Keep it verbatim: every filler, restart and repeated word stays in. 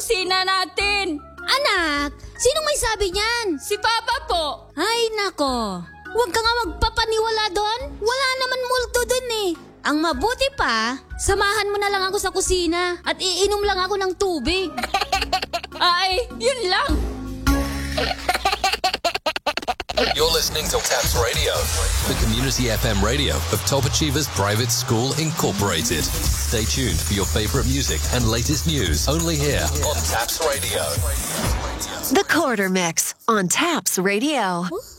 kusina natin. Anak, sinong may sabi niyan? Si Papa po. Ay nako, huwag ka nga magpapaniwala doon. Wala naman multo doon eh. Ang mabuti pa, samahan mo na lang ako sa kusina at iinom lang ako ng tubig. Ay, yun lang. You're listening to TAPS Radio, the community F M radio of Top Achievers Private School Incorporated. Stay tuned for your favorite music and latest news only here on TAPS Radio. The Quarter Mix on TAPS Radio.